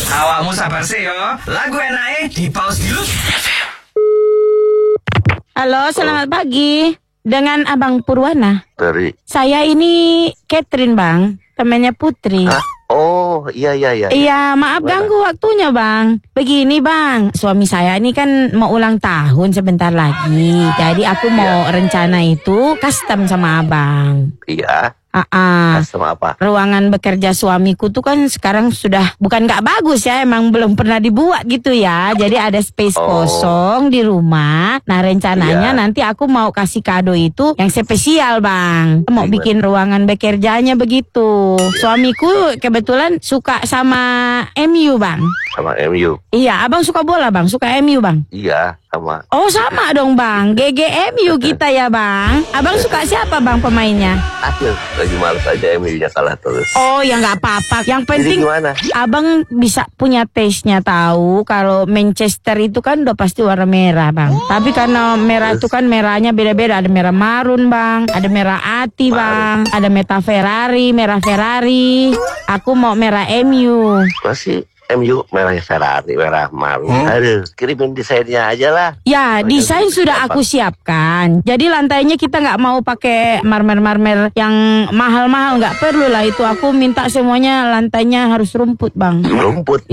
Awakmu sabar sih yo. Lagu enake di pause dulu. Halo, selamat pagi. Dengan Abang Purwana. Dari. Saya ini Catherine, Bang. Temannya Putri. Hah? Oh, iya. Iya, maaf ganggu waktunya, Bang. Begini, Bang. Suami saya ini kan mau ulang tahun sebentar lagi. Jadi aku mau rencana itu custom sama Abang. Iya. Custom apa? Ruangan bekerja suamiku tuh kan sekarang sudah bukan gak bagus ya, emang belum pernah dibuat gitu ya. Jadi ada space kosong di rumah. Nah rencananya nanti aku mau kasih kado itu yang spesial, Bang. Mau bikin ruangan bekerjanya begitu. Suamiku kebetulan suka sama MU, Bang. Sama MU? Iya, Abang suka bola, Bang? Suka MU, Bang? Iya, sama. Oh sama dong, Bang. GGMU kita ya, Bang. Abang suka siapa, Bang, pemainnya? Aduh, lagi males aja MU-nya kalah terus. Oh ya nggak apa-apa. Yang penting Abang bisa punya taste-nya, tahu kalau Manchester itu kan udah pasti warna merah, Bang. Tapi karena merah itu kan merahnya beda-beda. Ada merah marun, Bang. Ada merah ati, Bang. Ada merah Ferrari. Aku mau merah MU. Masih MU merahnya Ferrari, merah marun. Aduh, kirimin desainnya aja lah. Ya, desain sudah aku siapkan. Jadi lantainya kita nggak mau pakai marmer-marmer yang mahal-mahal, nggak perlu lah itu. Aku minta semuanya lantainya harus rumput, Bang. Rumput?